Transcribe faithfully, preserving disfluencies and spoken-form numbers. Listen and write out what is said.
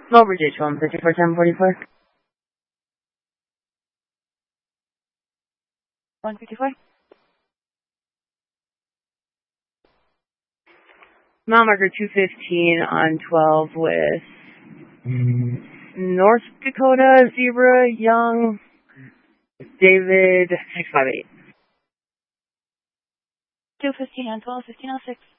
Over J one fifty-four ten forty-four. one fifty-four. Mile marker two fifteen on twelve with North Dakota, Zebra, Young, David, six five eight. two fifteen on twelve, fifteen oh six.